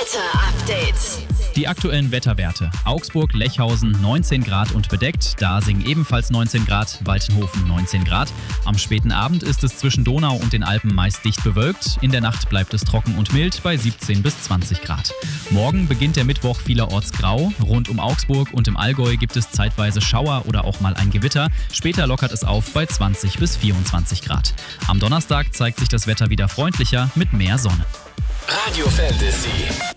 Wetter-Update. Die aktuellen Wetterwerte. Augsburg, Lechhausen 19 Grad und bedeckt, Dasing ebenfalls 19 Grad, Waltenhofen 19 Grad. Am späten Abend ist es zwischen Donau und den Alpen meist dicht bewölkt. In der Nacht bleibt es trocken und mild bei 17 bis 20 Grad. Morgen beginnt der Mittwoch vielerorts grau. Rund um Augsburg und im Allgäu gibt es zeitweise Schauer oder auch mal ein Gewitter. Später lockert es auf bei 20 bis 24 Grad. Am Donnerstag zeigt sich das Wetter wieder freundlicher mit mehr Sonne. Radio Fantasy.